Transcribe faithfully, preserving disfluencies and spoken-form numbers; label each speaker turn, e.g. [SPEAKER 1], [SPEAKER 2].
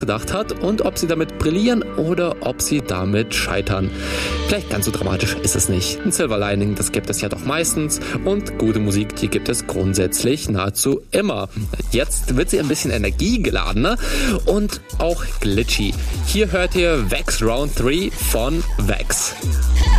[SPEAKER 1] gedacht hat und ob sie damit brillieren oder ob sie damit scheitern. Vielleicht ganz so dramatisch ist es nicht. Ein Silver Lining, das gibt es ja doch meistens und gute Musik, die gibt es grundsätzlich nahezu immer. Jetzt wird sie ein bisschen energiegeladener und auch glitchy. Hier hört ihr Vex Round drei von Vex.